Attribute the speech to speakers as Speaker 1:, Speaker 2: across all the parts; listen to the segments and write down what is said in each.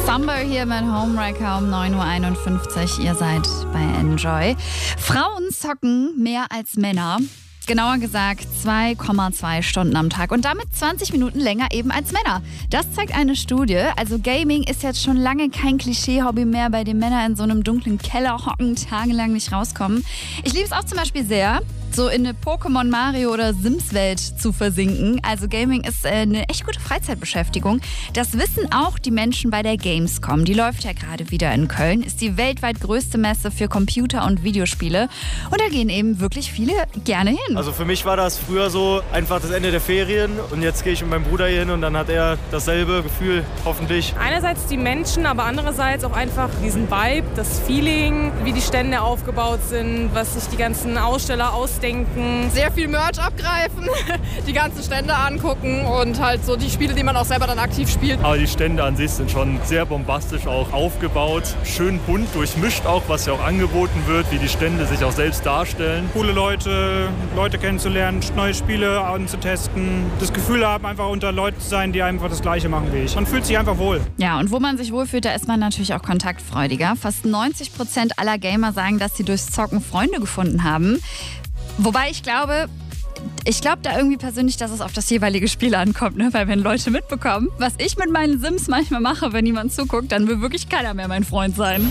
Speaker 1: Summer hier mit Homewrecker um 9.51 Uhr. Ihr seid bei Enjoy. Frauen zocken mehr als Männer. Genauer gesagt 2,2 Stunden am Tag und damit 20 Minuten länger eben als Männer. Das zeigt eine Studie. Also Gaming ist jetzt schon lange kein Klischee-Hobby mehr, bei dem Männer in so einem dunklen Keller hocken, tagelang nicht rauskommen. Ich liebe es auch zum Beispiel sehr, so in eine Pokémon, Mario oder Sims-Welt zu versinken. Also Gaming ist eine echt gute Freizeitbeschäftigung. Das wissen auch die Menschen bei der Gamescom. Die läuft ja gerade wieder in Köln. Ist die weltweit größte Messe für Computer- und Videospiele. Und da gehen eben wirklich viele gerne hin.
Speaker 2: Also für mich war das früher so einfach das Ende der Ferien. Und jetzt gehe ich mit meinem Bruder hier hin und dann hat er dasselbe Gefühl, hoffentlich.
Speaker 3: Einerseits die Menschen, aber andererseits auch einfach diesen Vibe, das Feeling, wie die Stände aufgebaut sind, was sich die ganzen Aussteller ausdenken.
Speaker 4: Sehr viel Merch abgreifen, die ganzen Stände angucken und halt so die Spiele, die man auch selber dann aktiv spielt.
Speaker 5: Aber die Stände an sich sind schon sehr bombastisch auch aufgebaut, schön bunt durchmischt auch, was ja auch angeboten wird, wie die Stände sich auch selbst darstellen.
Speaker 6: Coole Leute kennenzulernen, neue Spiele anzutesten, das Gefühl haben, einfach unter Leuten zu sein, die einfach das Gleiche machen wie ich. Man fühlt sich einfach wohl.
Speaker 1: Ja, und wo man sich wohlfühlt, da ist man natürlich auch kontaktfreudiger. Fast 90% aller Gamer sagen, dass sie durchs Zocken Freunde gefunden haben. Wobei ich glaube da irgendwie persönlich, dass es auf das jeweilige Spiel ankommt, ne? Weil wenn Leute mitbekommen, was ich mit meinen Sims manchmal mache, wenn jemand zuguckt, dann will wirklich keiner mehr mein Freund sein.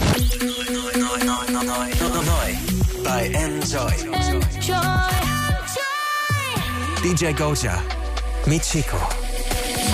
Speaker 7: Bei Enjoy. DJ Goja mit Chico.